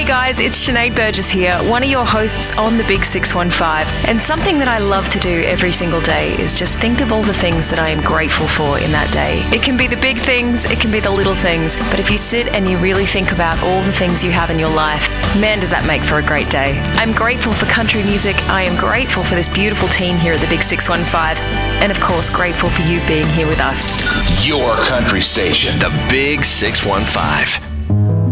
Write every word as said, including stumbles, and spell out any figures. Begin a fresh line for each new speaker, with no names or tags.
guys, it's Sinead Burgess here, one of your hosts on the Big six one five. And something that I love to do every single day is just think of all the things that I am grateful for in that day. It can be the big things, it can be the little things, but if you sit and you really think about all the things you have in your life, man, does that make for a great day. I'm grateful for country music, I am grateful for this beautiful team here at the Big six one five, and of course grateful for you being here with us.
Your country station, the Big six one five.